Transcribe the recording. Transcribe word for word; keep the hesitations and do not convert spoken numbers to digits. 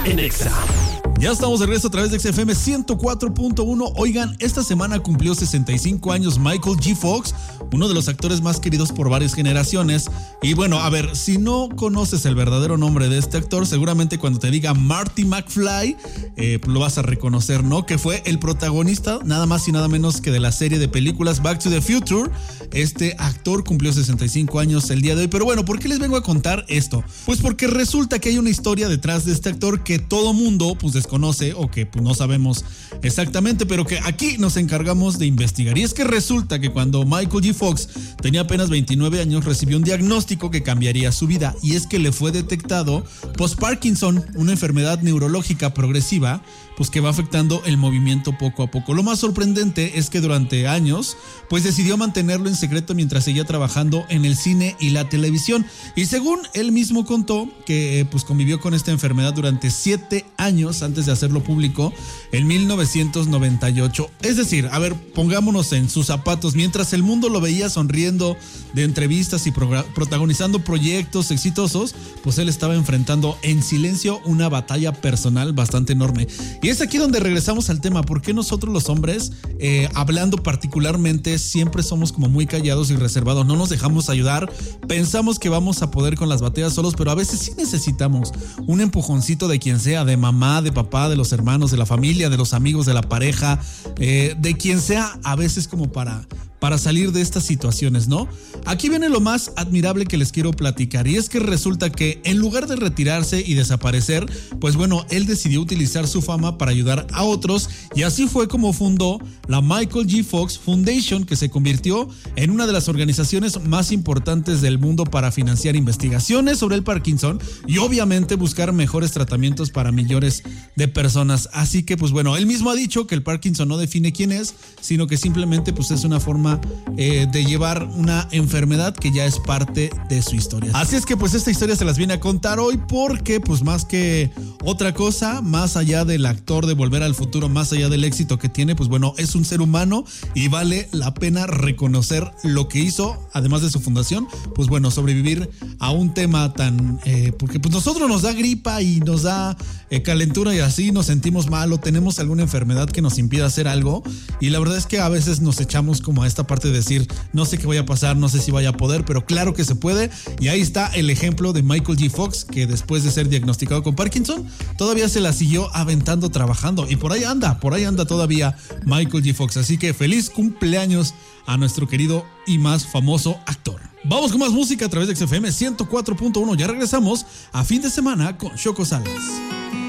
en Exa. Ya estamos de regreso a través de X F M ciento cuatro punto uno. Oigan, esta semana cumplió sesenta y cinco años Michael J. Fox, uno de los actores más queridos por varias generaciones. Y bueno, a ver, si no conoces el verdadero nombre de este actor, seguramente cuando te diga Marty McFly, eh, lo vas a reconocer, ¿no? Que fue el protagonista, nada más y nada menos que de la serie de películas Back to the Future. Este actor cumplió sesenta y cinco años el día de hoy. Pero bueno, ¿por qué les vengo a contar esto? Pues porque resulta que hay una historia detrás de este actor que todo mundo, pues, desconoce o que pues, no sabemos exactamente, pero que aquí nos encargamos de investigar. Y es que resulta que cuando Michael J. Fox tenía apenas veintinueve años, recibió un diagnóstico que cambiaría su vida, y es que le fue detectado post-Parkinson, una enfermedad neurológica progresiva, pues que va afectando el movimiento poco a poco. Lo más sorprendente es que durante años, pues decidió mantenerlo en secreto mientras seguía trabajando en el cine y la televisión. Y según él mismo contó, que pues convivió con esta enfermedad durante siete años antes de hacerlo público en mil novecientos noventa y ocho. Es decir, a ver, pongámonos en sus zapatos. Mientras el mundo lo veía sonriendo de entrevistas y pro- protagonizando proyectos exitosos, pues él estaba enfrentando en silencio una batalla personal bastante enorme. Y es aquí donde regresamos al tema. ¿Por qué nosotros los hombres, eh, hablando particularmente, siempre somos como muy callados y reservados? No nos dejamos ayudar, pensamos que vamos a poder con las batallas solos, pero a veces sí necesitamos un empujoncito de quien sea, de mamá, de papá, de los hermanos, de la familia, de los amigos, de la pareja, eh, de quien sea, a veces como para... para salir de estas situaciones, ¿no? Aquí viene lo más admirable que les quiero platicar, y es que resulta que en lugar de retirarse y desaparecer, pues bueno, él decidió utilizar su fama para ayudar a otros, y así fue como fundó la Michael J. Fox Foundation, que se convirtió en una de las organizaciones más importantes del mundo para financiar investigaciones sobre el Parkinson y obviamente buscar mejores tratamientos para millones de personas. Así que pues bueno, él mismo ha dicho que el Parkinson no define quién es, sino que simplemente pues es una forma Eh, de llevar una enfermedad que ya es parte de su historia. Así es que pues esta historia se las viene a contar hoy porque pues más que otra cosa, más allá del actor de Volver al Futuro, más allá del éxito que tiene, pues bueno, es un ser humano y vale la pena reconocer lo que hizo, además de su fundación, pues bueno, sobrevivir a un tema tan, eh, porque pues nosotros nos da gripa y nos da eh, calentura y así nos sentimos mal o tenemos alguna enfermedad que nos impida hacer algo, y la verdad es que a veces nos echamos como a esta parte de decir, no sé qué vaya a pasar, no sé si vaya a poder, pero claro que se puede. Y ahí está el ejemplo de Michael J. Fox, que después de ser diagnosticado con Parkinson, todavía se la siguió aventando, trabajando, y por ahí anda, por ahí anda todavía Michael J. Fox. Así que feliz cumpleaños a nuestro querido y más famoso actor. Vamos con más música a través de X F M ciento cuatro punto uno. Ya regresamos a fin de semana con Choco Salas.